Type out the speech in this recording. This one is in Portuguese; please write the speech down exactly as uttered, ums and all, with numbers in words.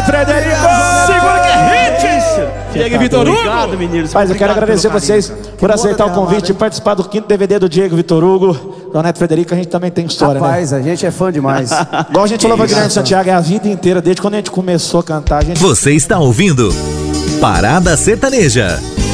Neto Frederico. Segura que é hit. Diego e Vitor Hugo. Obrigado, meninos. Mas eu quero agradecer vocês por aceitar o convite e participar do quinto D V D do Diego e Vitor Hugo. Do Neto Frederico, a gente também tem história, Rapaz, né? a gente é fã demais. Igual a gente falou pra Guilherme Santiago, é a vida inteira, desde quando a gente começou a cantar. A gente... Você está ouvindo Parada Sertaneja.